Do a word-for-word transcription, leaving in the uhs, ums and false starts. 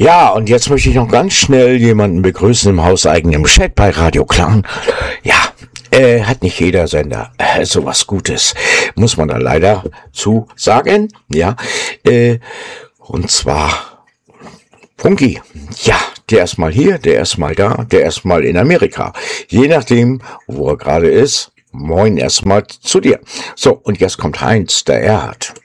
Ja, und jetzt möchte ich noch ganz schnell jemanden begrüßen im hauseigenen Chat bei Radio Klang. Ja, äh, hat nicht jeder Sender äh, sowas Gutes, muss man da leider zu sagen. Ja, äh, und zwar Funky. Ja, der ist mal hier, der ist mal da, der ist mal in Amerika. Je nachdem, wo er gerade ist. Moin erstmal zu dir. So, und jetzt kommt Heinz, der Erd.